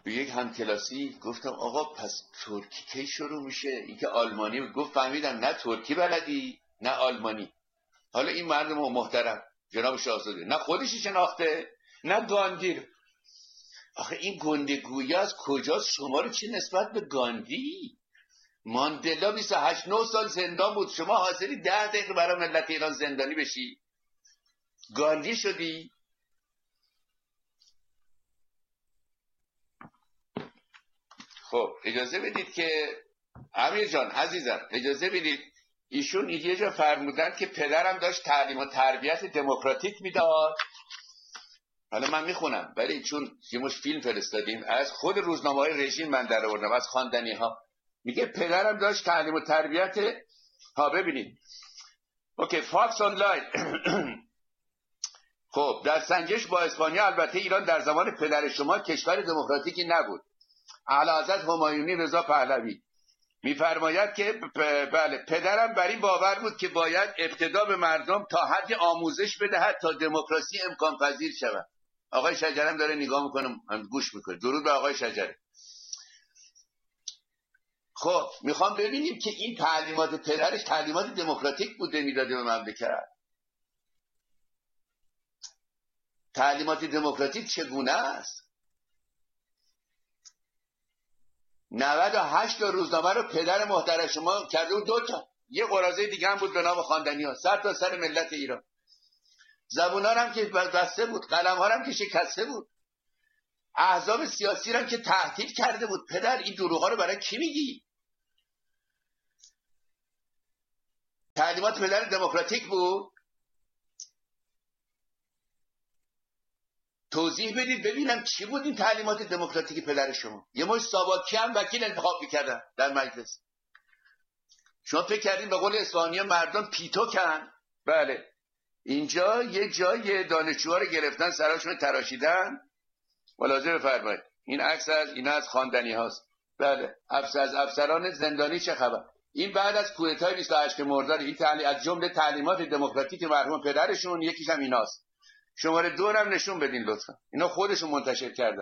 به یک همکلاسی گفتم آقا پس ترکی کی شروع میشه؟ این که آلمانی. گفت فهمیدم نه ترکی بلدی نه آلمانی. حالا این مردم محترم جناب شاهزاده نه خودشی شناخته نه گاندی. آخه این گندگویی از کجاست؟ شما رو چه نسبت به گاندی؟ ماندلا 28-9 سال زندان بود، شما حاضری 10 دقیقه برای ملت ایران زندانی بشی؟ گاندی شدی؟ خب اجازه بدید که امیر جان عزیزم اجازه بدید، ایشون یه جا فرمودن که پدرم داشت تعلیم و تربیت دموکراتیک میداد. حالا من میخونم ولی چون یه مش فیلم فرستادیم از خود روزنامه‌های رژیم من در آوردم از خواندنی ها. میگه پدرم داشت تعلیم و تربیت ببینید اوکی فاکس آنلاین. خب در سنجش با اسپانیا البته ایران در زمان پدر شما کشور دموکراتیکی نبود. اعلیحضرت همایونی رضا پهلوی میفرماید که بله پدرم بر این باور بود که باید ابتدا به مردم تا حد آموزش بدهد تا دموکراسی امکان پذیر شود. آقای شجره داره نگاه میکنه گوش میکنه. درود به آقای شجره. خب میخوام ببینیم که این تعلیمات پدرش تعلیمات دموکراتیک بوده میداده به مملکت. تعلیمات دموکراتیک چگونه است؟ 98 تا روزنامه رو پدر محترم شما کرده بود 2 تا. یه قراضه دیگه هم بود به نام خواندنی‌ها سر تا سر ملت ایران. زبونا هم که بسته بود، قلم‌ها هم که شکسته بود، احزاب سیاسی هم که تهدید کرده بود. پدر این دروغا رو برای کی میگی؟ تعلیمات پدر دموکراتیک بود؟ توضیح بدید ببینم چی بود این تعلیمات دموکراتیک پدر شما؟ یه مش ساواکی هم وکیل انتخاب میکردن در مجلس. شما فکر کردین به قول اسپانیا مردم پیتوکن؟ بله اینجا یه جای دانشجوها رو گرفتن سراشون تراشیدن. ملاحظه بفرمایید این عکس از خواندنی هاست. بله از افسران زندانی چه خبر؟ این بعد از کودتای 28 مرداد. این از جمله تعلیمات دموکراتیک مرحوم پدرشون یکیش هم ایناست. شماره 2 هم نشون بدین لطفا. اینا خودشون منتشر کردن.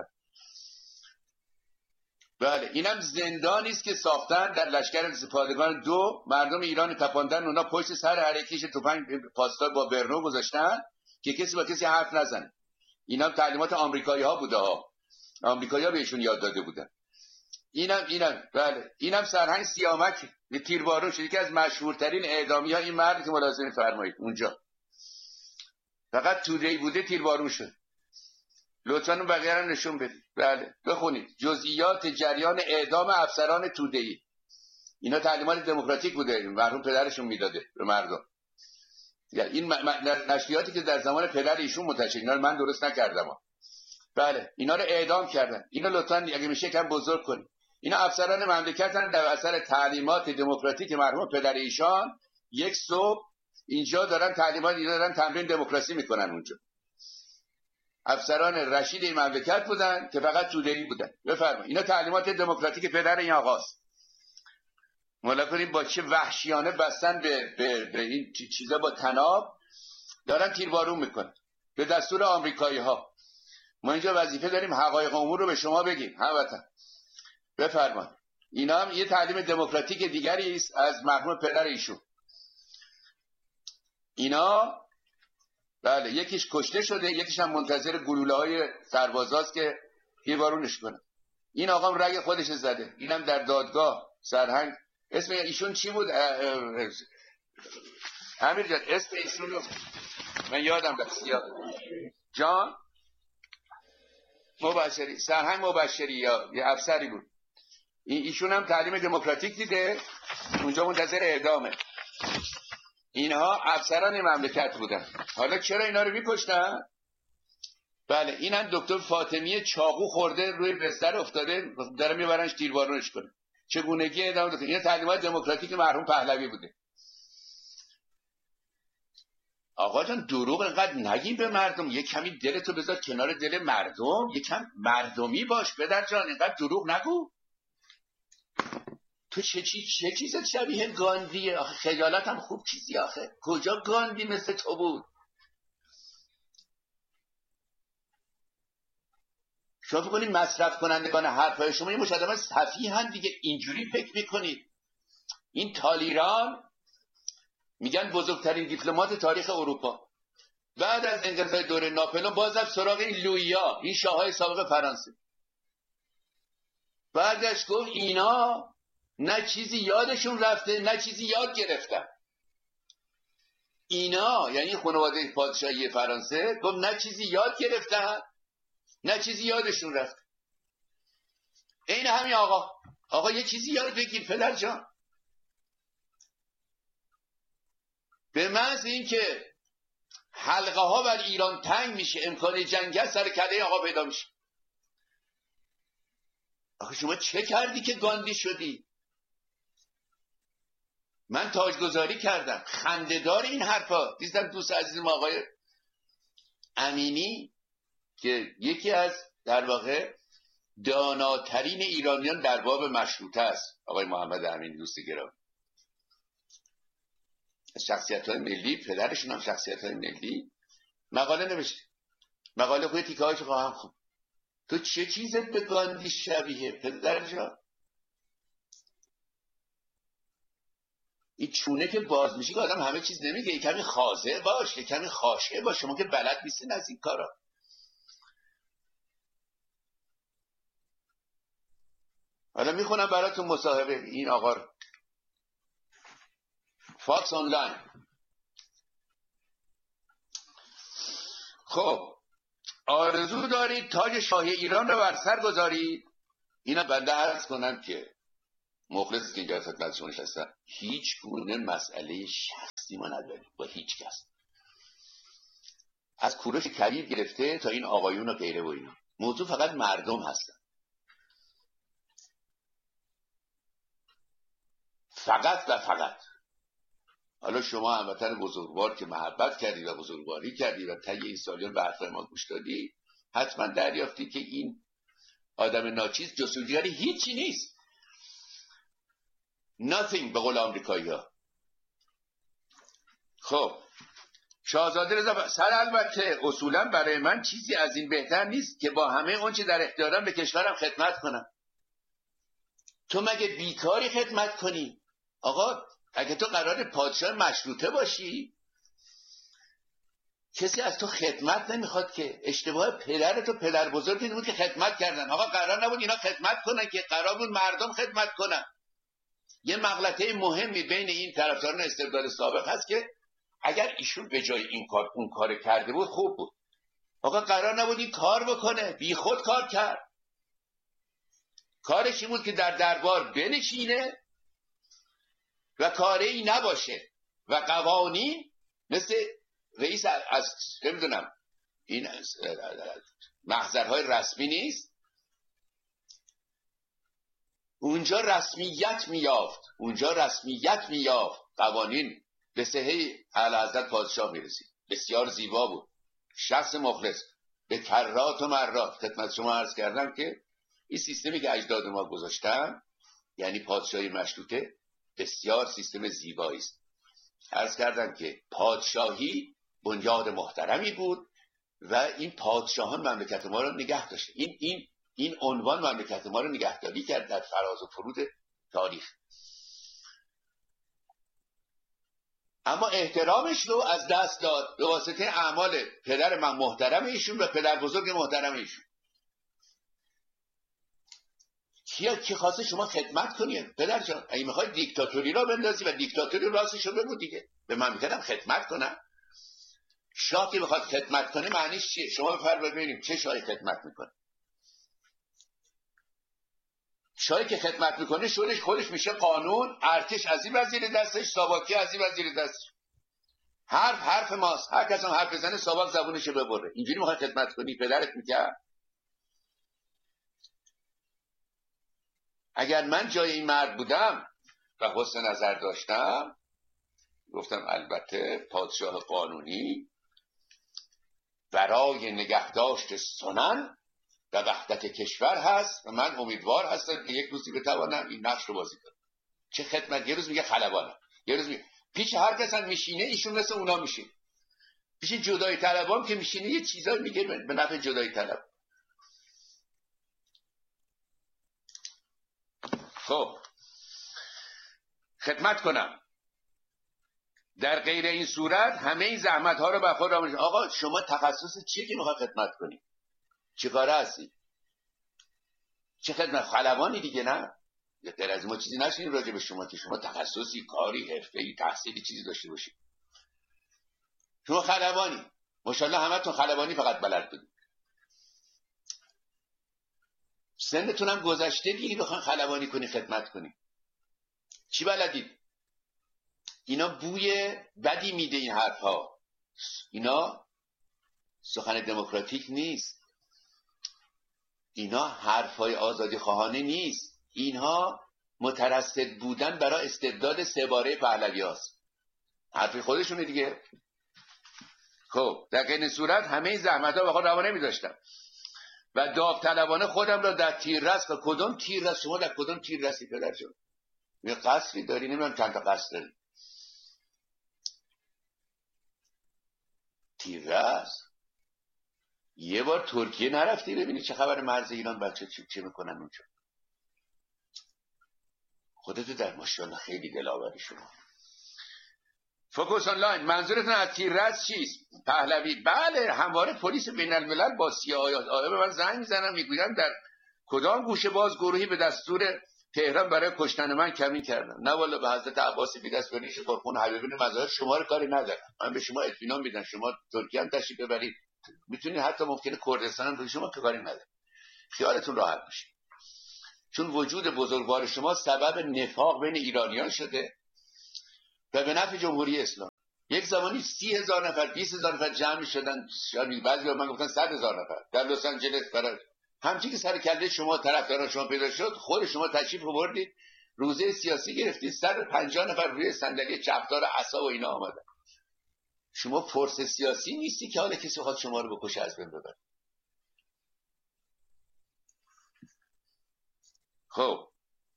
بله اینم زندانی است که ساختن در لشکر پادگان 2 مردم ایران تپاندن. اونا پشت سر هر یکیش تفنگ پاسدار با برنو گذاشتن که کسی با کسی حرف نزنه. اینم تعلیمات آمریکایی‌ها بوده ها. آمریکایی‌ها بهشون یاد داده بودن. اینم بله اینم سرهنگ سیامک تیربارون شد. یکی از مشهورترین اعدامی‌ها این مرد که ملاحظه می‌فرمایید اونجا فقط توده‌ای بوده تیربارون شد. لطفاً اون بقیه رو نشون بدید. بله بخونید جزئیات جریان اعدام افسران توده‌ای. اینا تعلیمات دموکراتیک بوده مرحوم پدرشون میداده به مردم. یعنی این نشریاتی که در زمان پدر ایشون منتشر اینا رو من درست نکردم. بله اینا رو اعدام کردن. اینا لطفاً اگه میشه کم بزرگ کنید. اینا افسران مملکتن در اثر تعلیمات دموکراتیک مرحوم پدر ایشان. یک صبح اینجا دارن تعلیمات اینا دارن تمرین دموکراسی میکنن اونجا. افسران رشید این مملکت بودن که فقط توده‌ای بودن. بفرمایید اینا تعلیمات دموکراتیک پدر این آقاست. مالا کنیم با چه وحشیانه بستن به این چیزا با تناب دارن تیربارون میکنن به دستور آمریکایی ها. ما اینجا وظیفه داریم حقایق امور رو به شما بگیم هموطن. بفرمایید اینا هم یه تعلیم دموکراتیک دیگری است از مرحوم پدر ایشون. اینا بله یکیش کشته شده یکیش هم منتظر گلوله‌های سربازاست که تیربارونش کنه. این آقا رگ خودش زده. اینم در دادگاه سرهنگ. اسم ایشون چی بود؟ امیر جان اسم ایشون رو من یادم رفت. جان مبشری سرهنگ مبشری یا یه افسری بود. ایشون هم تعلیم دموکراتیک دیده اونجا منتظر اعدامه. اینها افسران مملکت بودن. حالا چرا اینا رو می‌کشتن؟ بله اینم دکتر فاطمی چاقو خورده روی بستر افتاده داره میبرنش تیربارونش کنه. چگونگی اعدام دکتر. این تعلیمات دموکراتیک مرحوم پهلوی بوده. آقا جان دروغ انقدر نگیم به مردم. یک کمی دلتو بذار کنار دل مردم. یک کم مردمی باش پدر جان. انقدر دروغ نگو. تو چه چیزت شبیه گاندیه آخه. خجالت هم خوب چیزی آخه. کجا گاندی مثل تو بود؟ شما فکر کنید مصرف کنندگان حرفای شما این مشاهده سفیهن دیگه، اینجوری فکر میکنید. این تالیران میگن بزرگترین دیپلمات تاریخ اروپا، بعد از انقلاب دوره ناپلئون باز رفت سراغ این لوئیا، این شاههای سابق فرانسه. بعدش گفت اینا نه چیزی یادشون رفته نه چیزی یاد گرفتن. اینا یعنی خانواده پادشاهی فرانسه، گفت نه چیزی یاد گرفتن نه چیزی یادشون رفته. این همین آقا یه چیزی یاد بگیر پدر جان. به محض اینکه حلقه ها بر ایران تنگ میشه، امکان جنگ است، سر کله آقا پیدا میشه. آخه شما چه کردی که گاندی شدی؟ من تاجگذاری کردم. خنده‌دار این حرفا. دیدم دوست عزیزم آقای امینی که یکی از در واقع داناترین ایرانیان در باب مشروطه است، آقای محمد امینی دوست گرامی، شخصیت‌های ملی، پدرشون هم شخصیت‌های ملی، مقاله نوشته. مقاله خوی تیکه‌هاش خواهم خوب. تو چه چیزت به گاندی شبیه پدر جان؟ این چونه که باز میشه که آدم همه چیز نمیگه. یک کمی خاضع باش، یک کمی خاشع باش. شما که بلد نیستین از این کارا. حالا میخونم براتون مصاحبه این آقا رو. فاکس آنلاین. خب آرزو دارید تاج شاهی ایران رو بر سر گذارید؟ اینا بنده عرض کنم که مخلص که اینجا خدمت شما نشستم، هیچ گونه مسئله شخصی ما نداریم با هیچ کس، از کوروش کبیر گرفته تا این آقایون و غیره و اینا. موضوع فقط مردم هستن، فقط و فقط. حالا شما هموطن بزرگوار که محبت کردید و بزرگواری کردید و طی این سالیان به حرف ما گوش دادید، حتما دریافتی که این آدم ناچیز جستجوگر هیچی نیست. nothing به قول آمریکایی ها. خب شاهزاده رضا سر البته اصولا برای من چیزی از این بهتر نیست که با همه اون چه در اختیارم به کشورم خدمت کنم. تو مگه بیکاری خدمت کنی؟ آقا اگه تو قرار پادشاه مشروطه باشی، کسی از تو خدمت نمیخواد که. اشتباه پدرت و پدر بزرگ این بود که خدمت کردن. آقا قرار نبود اینا خدمت کنن که، قرار بود مردم خدمت کنن. یه مغلطه مهمی بین این طرفداران استبداد سابق هست که اگر ایشون به جای این کار اون کار کرده بود خوب بود. آقا قرار نبود این کار بکنه، بی خود کار کرد. کارش این بود که در دربار بنشینه و کاری نباشه و قوانین مثل رئیس از نمیدونم این محضرهای رسمی نیست، اونجا رسمیت میافت، قوانین به صحه اعلیحضرت پادشاه میرسید. بسیار زیبا بود. شخص مخلص به کرات و مرات خدمت شما عرض کردم که این سیستمی که اجداد ما گذاشتن، یعنی پادشاهی مشروطه، بسیار سیستم زیبایی است. عرض کردم که پادشاهی بنیاد محترمی بود و این پادشاهان مملکت ما رو نگه داشت. این عنوان مملکت ما رو نگهداری کرد در فراز و فرود تاریخ. اما احترامش رو از دست داد به واسطه اعمال پدر من محترم ایشون و پدر بزرگ محترم ایشون. کی خواسته شما خدمت کنید پدر جان؟ اگه میخوای دیکتاتوری را بندازی و دیکتاتوری راستش رو بگو دیگه، به مملکتم خدمت کنم. شاه که بخواد خدمت کنه معنیش چیه؟ شما بفرمایید ببینیم چه شاهی خدمت میکنه. شاهی که خدمت میکنه شورش خودش میشه قانون، ارتش از این وزیر دستش، ساواکی از این وزیر دستش. حرف ماست. هر کس هم حرف بزنه ساواک زبونشو ببره. اینجوری میخوای خدمت کنی؟ پدرت میکرد؟ اگر من جای این مرد بودم و حسن نظر داشتم، گفتم البته پادشاه قانونی برای نگهداشت سنن و وحدت کشور هست و من امیدوار هستم که یک روزی بتوانم این نقش رو بازی کنم. چه خدمت؟ یه روز میگه خلبانم، یه روز میگه پیش هر کس هم میشینه ایشون مثل اونا میشین. پیش جدایی طلبام که میشینه یه چیزایی میگه به نفع جدایی طلب. خب خدمت کنم، در غیر این صورت همه این زحمت ها رو به خود را آقا شما تخصص چیه که میخوای خدمت کنی؟ چه کاره هستی؟ چه خدمت خلبانی دیگه؟ نه غیر از ما چیزی نشینیم راجع به شما که شما تخصصی، کاری، حرفه‌ای، تحصیلی چیزی داشته باشید. شما خلبانی، ماشاءالله همتون خلبانی فقط بلد بودید. سنتون هم گذشته دیگه بخواید خلبانی کنی خدمت کنی. چی بلدید؟ اینا بوی بدی میده این حرفها. اینا سخن دموکراتیک نیست. اینا حرفهای آزادی خواهانه نیست. اینها مترصد بودن برای استبداد سه باره پهلوی هاست. حرفی خودشونه دیگه. خب در این صورت همه زحمت ها به خود روا نمی‌داشتم و داوطلبانه خودم را در تیررس، و کدوم تیررس؟ شما در کدوم تیررسی پدر جان؟ یه قصری داری؟ نمیدونم چند تا قصر داری. تیررس یه بار ترکیه نرفتی ببینی چه خبر مرز ایران بچه چه میکنن اونجا؟ خودتو در ماشاءالله خیلی دلاوری شما. فوکوس آنلاین، منظورتون از تیررس چیست؟ پهلوی؟ بله، همواره پلیس بین الملل با CIA به من زنگ میزنن میگوین در کدام گوشه باز گروهی به دستور تهران برای کشتن من کمین کردن. نه والا به حضرت عباس بی‌دست‌بریش قربون حبیبین مظاهر شما رو کاری ندارم. من به شما اطمینان میدم شما ترکیه هم تشریف ببرید، میتونید حتی ممکنه کردستان هم به شما که کاری نداره. خیالتون راحت باشه. چون وجود بزرگوار شما سبب نفاق بین ایرانیان شده و به نفع جمهوری اسلامی. یک زمانی 30,000 نفر 20,000 نفر جمع شدن، شاید بعضی من گفتن 100,000 نفر در لس آنجلس برای همچین که سر کله شما طرفداران شما پیدا شد، خود شما تشریف آوردید روزه سیاسی گرفتید، 150 نفر روی صندلی چپدار عصا و اینا آمدن. شما فرس سیاسی نیستی که حالا کسی خواهد شما رو بکشه از بین ببره. خب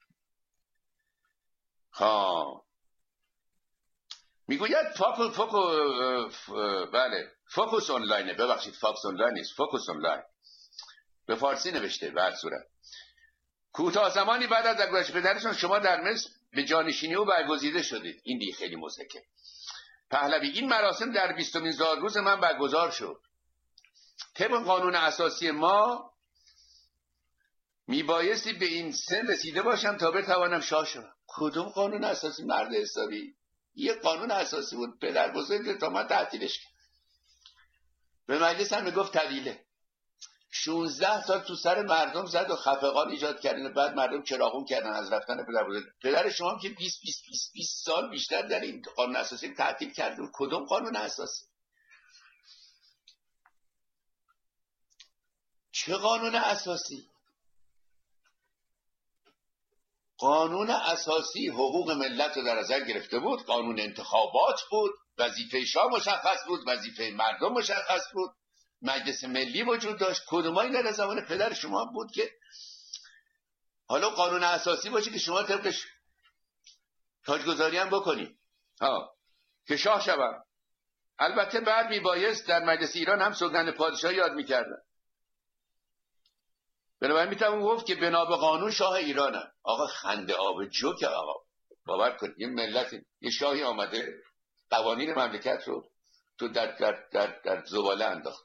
میگوید بله فوکوس آنلاینه، ببخشید فاکس آنلاین نیست، فوکوس آنلاین به فارسی نوشته. به هر صورت کوتاه زمانی بعد از درگذشت پدرشون شما در مصر به جانشینی او برگزیده شدید. این دیگه خیلی مضحکه. پهلوی، این مراسم در 20مین زادروز من برگزار شد. طبق قانون اساسی ما میبایستی به این سن رسیده باشم تا بتوانم شاه شدم. کدوم قانون اساسی مرد حسابی؟ یه قانون اساسی بود پدر بزرگ تا من تعطیلش کرد. به مجلس هم میگفت طویله. 16 سال تو سر مردم زد و خفقان ایجاد کردن، بعد مردم چراغون کردن از رفتن پدر بزرگ. پدر شما هم که 20 سال بیشتر در این قانون اساسی تعطیل کرده. کدوم قانون اساسی؟ چه قانون اساسی؟ قانون اساسی حقوق ملت رو در نظر گرفته بود، قانون انتخابات بود، وظیفه شاه مشخص بود، وظیفه مردم مشخص بود، مجلس ملی وجود داشت. کدومایی در زمان پدر شما بود که حالا قانون اساسی باشه که شما طبقش تاجگذاری هم بکنی که شاه شوم؟ البته بعد میبایست در مجلس ایران هم سوگند پادشاه یاد میکردن. بنابراین میتونم گفت که بنا به قانون شاه ایرانم. آقا خنده آب جوک. آقا باور کنید یه ملت، یه شاهی آمده قوانین مملکت رو تو در زباله انداخت،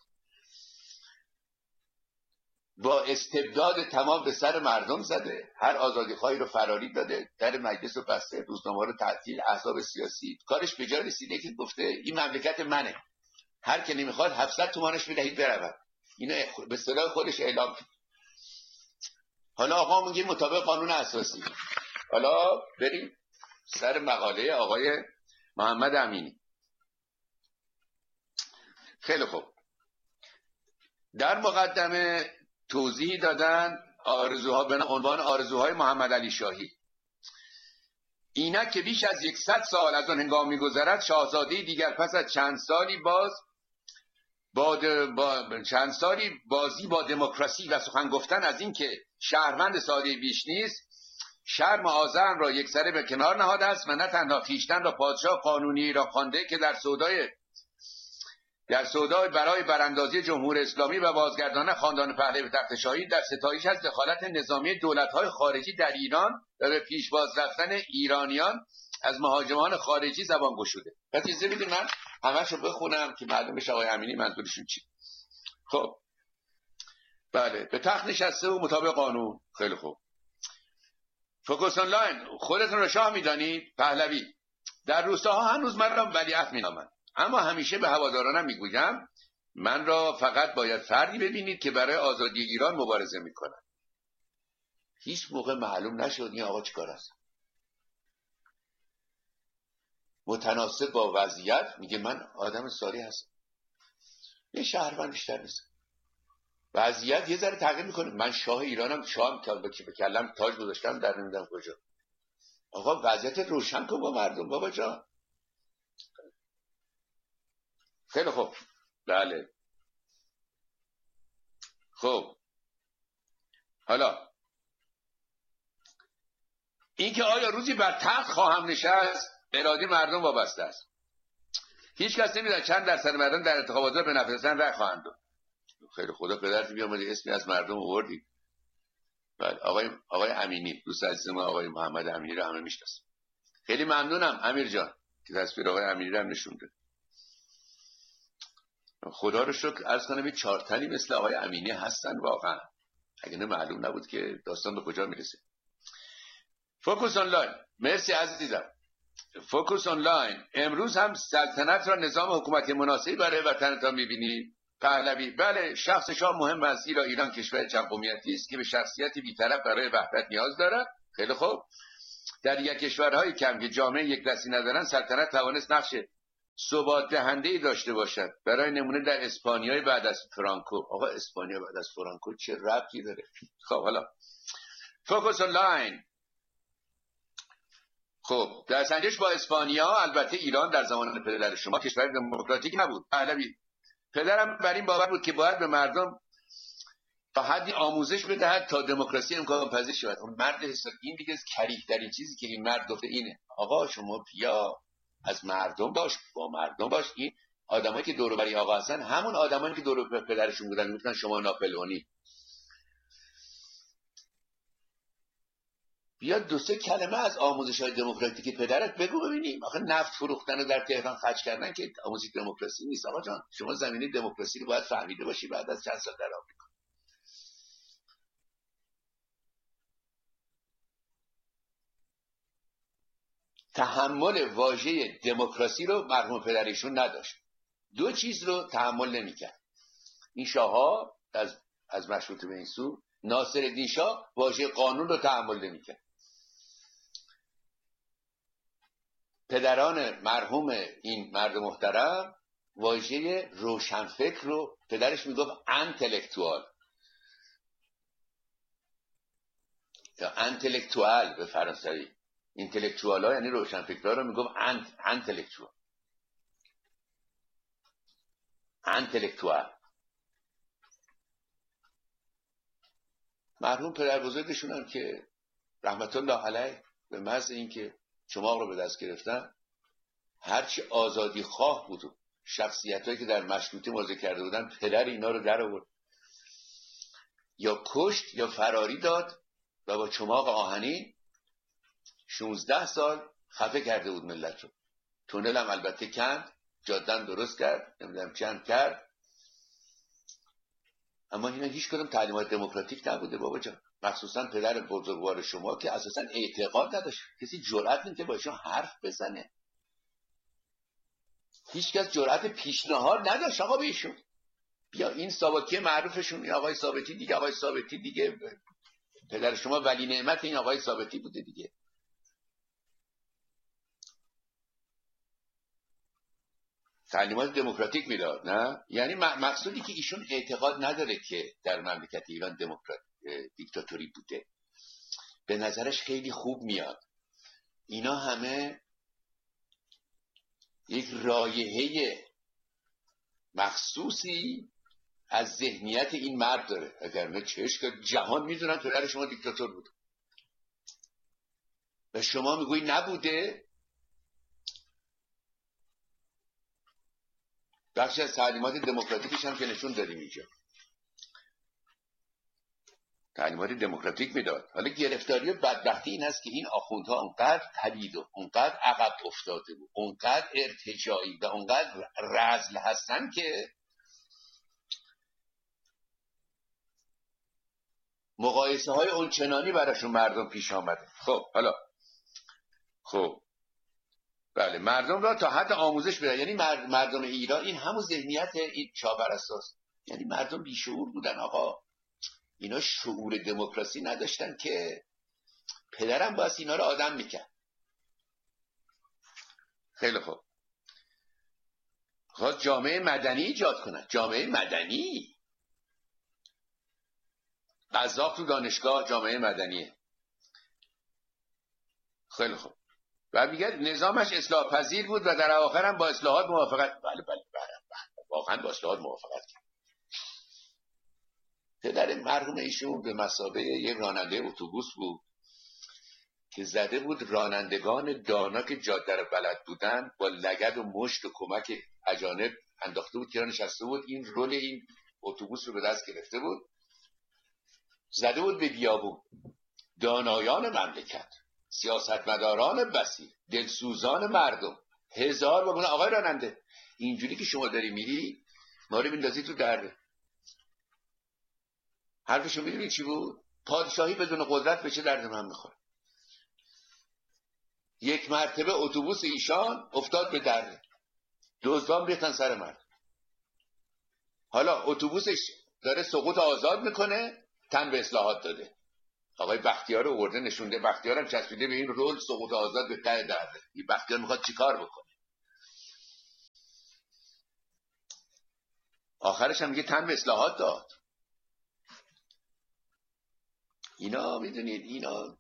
با استبداد تمام به سر مردم زده، هر آزادی خواهی رو فراری داده، در مجلس رو بسته، روزنامه رو تعطیل، احزاب سیاسی. کارش به جا رسیده که گفته این مملکت منه، هر که نمیخواد 700 تومانش بدهید برود. اینو به اصطلاح خودش اعلام کرد. حالا آقا میگه مطابق قانون اساسی. حالا بریم سر مقاله آقای محمد امینی. خیلی خوب، در مقدمه توضیح دادن آرزوها به عنوان آرزوهای محمد علی شاهی. اینک که بیش از 100 سال از آن هنگام می‌گذرد، شاهزاده دیگر پس از چند سالی بازی با دموکراسی و سخن گفتن از این که شهروند ساده بیش نیست، شرم آذرم را یکسره به کنار نهاده است و نه تنها خویشتن را پادشاه قانونی را خوانده که در در سودای برای براندازی جمهوری اسلامی و بازگرداندن خاندان پهلوی به تخت شاهی در ستایش از دخالت نظامی دولت‌های خارجی در ایران و به پیشواز رفتن ایرانیان از مهاجمان خارجی زبان گشوده. پس اجازه بدید من همه‌شو بخونم که معلوم بشه آقای امینی منظورشون چی. خب بله، به تخت نشسته و مطابق قانون. خیلی خوب. فوکوس آنلاین، خودتون رو شاه میدانید؟ پهلوی: در روستاها هنوز من را ولیعهد مینامند، اما همیشه به هوادارانم میگویم من را فقط باید فردی ببینید که برای آزادی ایران مبارزه میکند. هیچ موقع معلوم نشد این آقا چیکار است. متناسب با وضعیت میگه من آدم ساری هستم، یه شهروند بیشتر نیست. وضعیت یه ذره تغییر میکنه، من شاه ایرانم، شاهم که به کلم تاج گذاشتم در نمیدونم کجا. آقا وضعیت روشن کن با مردم بابا جان. خیلی خوب. بله خب، حالا اینکه آیا روزی بر تخت خواهم نشست اراده مردم وابسته است. هیچ کس نمیدونه چند درصد مردم در انتخابات به نفع رأی خواهند داد. خیلی خدا پدرت بیامده اسمی از مردم آوردی. بله آقای امینی، دوست عزیز ما آقای محمد امینی رو همه میشناسن. خیلی ممنونم امیر جان که تصویر آقای امینی رو هم نشون داد. خدا رو شکر عرض کنم 4 تنی مثل آقای امینی هستن واقعا، اگه نه معلوم نبود که داستان به کجا میرسه. فوکوس آنلاین، مرسی عزیزم. فوکوس آنلاین، امروز هم سلطنت را نظام حکومتی مناسبی برای وطنتان میبینید؟ پهلوی: بله، شخص شاه مهم است، زیرا ایران کشور چند قومیتی است که به شخصیتی بی‌طرف برای وحدت نیاز دارد. خیلی خوب. در یک کشورهای کم که جامعه یک دستی ندارند سلطنت توانست نقش ثبات دهنده‌ای داشته باشد. برای نمونه در اسپانیای بعد از فرانکو. آقا اسپانیا بعد از فرانکو چه ربطی داره؟ خب حالا فوکوس آنلاین. خب در سنجش با اسپانیا، البته ایران در زمان پدر شما کشور دموکراتیک نبود. پهلوی: پدرم بر این باور بود که باید به مردم تا حدی آموزش بدهد تا دموکراسی امکان پذیر شود. اون مرد حساب این دیگه کریه در این چیزی که این مرد گفته اینه. آقا شما بیا از مردم باش، با مردم باش. این آدمایی که دور و بر آقا هستن همون آدمایی که دور و بر پدرشون بودن میگفتن شما ناپلئونی. بیا 2-3 کلمه از آموزش‌های دموکراتیک پدرت بگو ببینیم. آخه نفت فروختن رو در تهران خرج کردن که آموزش دموکراسی نیست. آقا جان شما زمینه دموکراسی رو باید فهمیده باشی بعد از چند سال در آمریکا. تحمل واژه دموکراسی رو مرحوم پدرشون نداشت. 2 چیز رو تحمل نمی‌کرد. این شاه‌ها از مشروطه به این سو، ناصرالدین شاه واژه قانون رو تحمل نمی‌کرد. پدران مرحوم این مرد محترم واژه روشنفکر رو، پدرش میگفت انتلکتوال یا انتلکتوال به فرانسوی. اینتלקچوال ها یعنی روشنفکرها رو میگفت انتلکتوال. مرحوم پدر بزرگشون هم که رحمت الله علیه به محض اینکه چماق رو به دست گرفتن، هرچی آزادی خواه بود و شخصیتایی که در مشروطه مبارزه کرده بودن پدر اینا رو در آورد، یا کشت یا فراری داد و با چماق آهنین 16 سال خفه کرده بود ملت رو. تونل هم البته کند، جادن درست کرد، نمیدونم چند کرد، اما اینا هیچ کدوم تعلیمات دموکراتیک نبوده بابا جان. مخصوصا پدر بزرگوار شما که اساسا اعتقاد نداشت، کسی جرئت نمی‌کرد که با ایشون حرف بزنه. هیچ کس جرأت پیشنهاد نداشت آقا به ایشون. بیا این ساواکی معروفشون، این آقای ثابتی دیگه، آقای ثابتی دیگه پدر شما ولی نعمت این آقای ثابتی بوده دیگه. تعلیمات دموکراتیک میداد، نه؟ یعنی مقصودی که ایشون اعتقاد نداره که در مملکت ایران دیکتاتوری بوده. به نظرش خیلی خوب میاد. اینا همه یک رایحه مخصوصی از ذهنیت این مرد داره. اگر نه چش که جهان میدونن پدر شما دیکتاتور بود و شما میگویی نبوده. بخشی از تعلیمات دموکراتیکش هم که نشون دادیم اینجا، تعلیمات دموکراتیک میداد. حالا گرفتاری و بدبختی این است که این آخوندها اونقدر پلید و اونقدر عقب افتاده بود، اونقدر ارتجاعی و اونقدر رذل هستن که مقایسه های اونچنانی براشون مردم پیش آمده. خب حالا خب بله، مردم را تا حد آموزش بده. یعنی مردم ایران این همون ذهنیت این شاپرستاست. یعنی مردم بیشعور بودن آقا، اینا شعور دموکراسی نداشتن که پدرم باید اینا رو آدم میکرد. خیلی خوب، خواست جامعه مدنی ایجاد کنن، جامعه مدنی. قزاق تو دانشگاه جامعه مدنیه. خیلی خوب، و میگه نظامش اصلاح پذیر بود و در آخر هم با اصلاحات موافقت. بله واقعا با اصلاحات موافقت کرد. پدر مرحوم ایشون به مثابه یک راننده اتوبوس بود که زده بود رانندگان دانا که جاده رو بلد بودن با لگد و مشت و کمک اجانب انداخته بود که نشسته بود، این رول این اتوبوس رو به دست گرفته بود، زده بود به بیابون. دانایان مملکت، سیاستمداران بسیط، دلسوزان مردم، هزار بگونه آقای راننده اینجوری که شما داری میری ما رو میندازی تو درده. حرفشو میدونی چی بود؟ پادشاهی بدون قدرت به چه درد من میخوره. یک مرتبه اتوبوس ایشان افتاد به درده، دزدان ریختن سر مرد. حالا اتوبوسش داره سقوط آزاد میکنه، تن به اصلاحات داده. آقای بختیار رو آورده نشونده، بختیار هم چسبیده به این رول سقوط آزاد به ته درده. این بختیار میخواد چیکار بکنه؟ آخرش هم میگه تن به اصلاحات داد. اینا میدونید اینا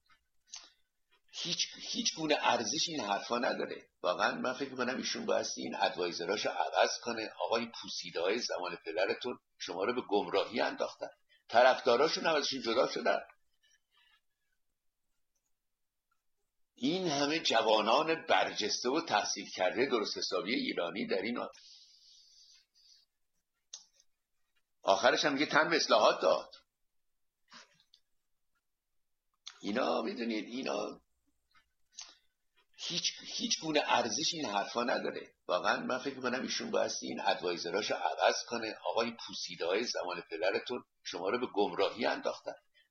هیچ گونه ارزش این حرفا نداره. واقعا من فکر میکنم ایشون بایستی این ادوایزراشو عوض کنه. آقا این پوسیده های زمان پدرتون شما رو به گمراهی انداختن، طرفداراشون ازشون جدا شدن. این همه جوانان برجسته و تحصیل کرده درست حسابی ایرانی در این آخرش هم میگه تن به اصلاحات داد. اینا میدونید اینا هیچ گونه ارزش این حرفا نداره. واقعا من فکر میکنم ایشون بایستی این ادوایزراشو عوض کنه. آقا این پوسیده های زمان پدرتون شما رو به گمراهی انداختن،